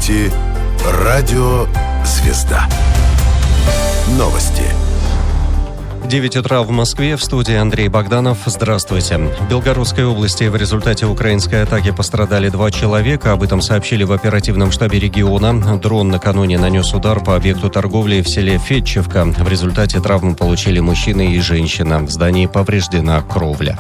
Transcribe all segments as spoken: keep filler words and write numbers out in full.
слушаете радио «Звезда». Новости. девять утра в Москве, в студии Андрей Богданов. Здравствуйте. В Белгородской области в результате украинской атаки пострадали два человека. Об этом сообщили в оперативном штабе региона. Дрон накануне нанес удар по объекту торговли в селе Фетчевка. В результате травмы получили мужчина и женщина. В здании повреждена кровля.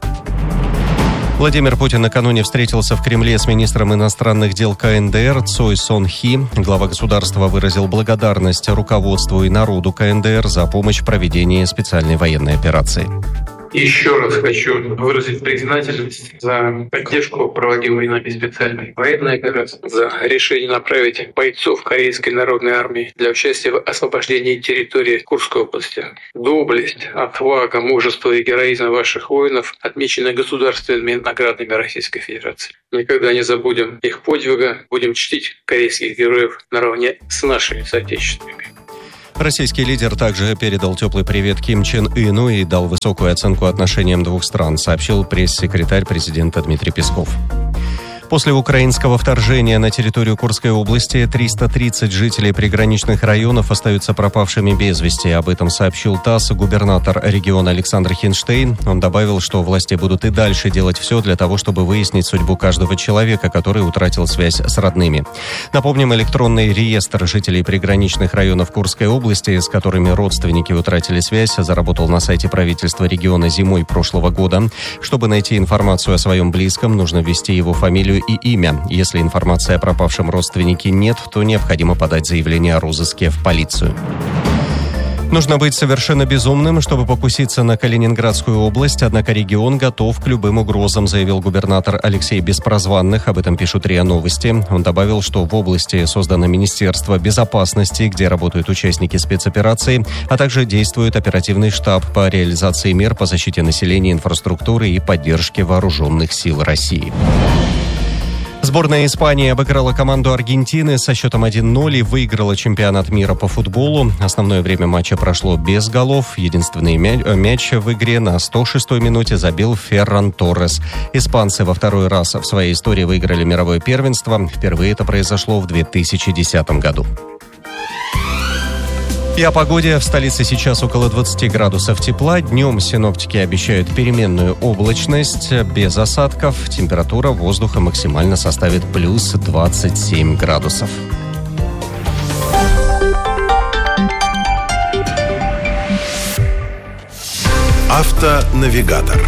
Владимир Путин накануне встретился в Кремле с министром иностранных дел КНДР Цой Сон Хи. Глава государства выразил благодарность руководству и народу КНДР за помощь в проведении специальной военной операции. Еще раз хочу выразить признательность за поддержку проводимой нами специальной военной операции, за решение направить бойцов Корейской народной армии для участия в освобождении территории Курской области. Доблесть, отвага, мужество и героизм ваших воинов отмечены государственными наградами Российской Федерации. Никогда не забудем их подвига, будем чтить корейских героев наравне с нашими соотечественниками. Российский лидер также передал теплый привет Ким Чен Ыну и дал высокую оценку отношениям двух стран, сообщил пресс-секретарь президента Дмитрий Песков. После украинского вторжения на территорию Курской области триста тридцать жителей приграничных районов остаются пропавшими без вести. Об этом сообщил ТАСС губернатор региона Александр Хинштейн. Он добавил, что власти будут и дальше делать все для того, чтобы выяснить судьбу каждого человека, который утратил связь с родными. Напомним, электронный реестр жителей приграничных районов Курской области, с которыми родственники утратили связь, заработал на сайте правительства региона зимой прошлого года. Чтобы найти информацию о своем близком, нужно ввести его фамилию и имя. Если информации о пропавшем родственнике нет, то необходимо подать заявление о розыске в полицию. Нужно быть совершенно безумным, чтобы покуситься на Калининградскую область, однако регион готов к любым угрозам, заявил губернатор Алексей Беспрозванных. Об этом пишут РИА Новости. Он добавил, что в области создано Министерство безопасности, где работают участники спецоперации, а также действует оперативный штаб по реализации мер по защите населения, инфраструктуры и поддержке вооруженных сил России. Сборная Испании обыграла команду Аргентины со счетом один ноль и выиграла чемпионат мира по футболу. Основное время матча прошло без голов. Единственный мяч в игре на сто шестой минуте забил Ферран Торрес. Испанцы во второй раз в своей истории выиграли мировое первенство. Впервые это произошло в две тысячи десятом году. И о погоде. В столице сейчас около двадцати градусов тепла. Днем синоптики обещают переменную облачность без осадков. Температура воздуха максимально составит плюс двадцать семь градусов. Автонавигатор.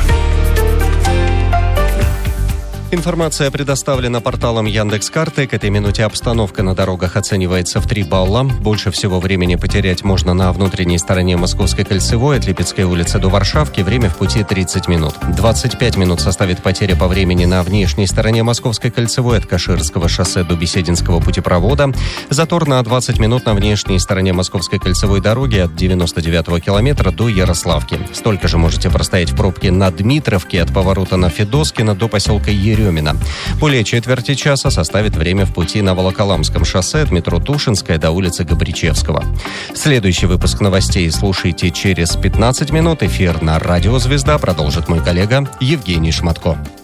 Информация предоставлена порталом Яндекс.Карты. К этой минуте обстановка на дорогах оценивается в три балла. Больше всего времени потерять можно на внутренней стороне Московской кольцевой от Липецкой улицы до Варшавки. Время в пути тридцать минут. двадцать пять минут составит потеря по времени на внешней стороне Московской кольцевой от Каширского шоссе до Бесединского путепровода. Затор на двадцать минут на внешней стороне Московской кольцевой дороги от девяносто девятого километра до Ярославки. Столько же можете простоять в пробке на Дмитровке от поворота на Федоскино до поселка Еремина. Более четверти часа составит время в пути на Волоколамском шоссе от метро Тушинская до улицы Габричевского. Следующий выпуск новостей слушайте через пятнадцать минут. Эфир на радио «Звезда» продолжит мой коллега Евгений Шматко.